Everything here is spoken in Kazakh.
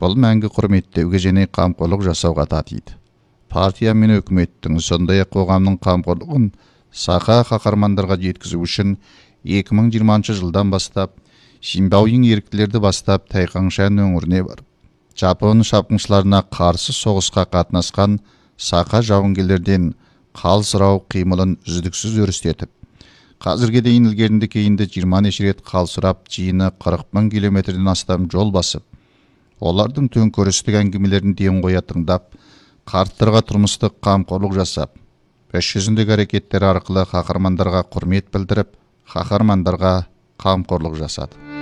Бұл мәңгі құрметтеуге және қамқорлық жасауға татиды. Партия мен өкіметтің, сондай-ақ қоғамның қамқорлығын сақа қаһармандарға жеткізу үшін 2020 жылдан бастап Синбаоин еріктілерді бастап Тайқаңшан өңіріне барып, Жапон шапқыншыларына қарсы соғысқа қатынасқан сақа жауынгерлерден қал сұрау қимылын үздіксіз өрістетіп, қазірге дейін ілгерінді кейінді 20 неше рет қал сұрап, жиыны 40 мың километрден астам жол басып, олардың төңкерістік әңгімелерін ден қоя тыңдап, қарттарға тұрмыстық қамқорлық жасап, іс жүзіндегі әрекеттер арқылы қаһармандарға құрмет білдіріп, қаһармандарға қамқорлық жасады.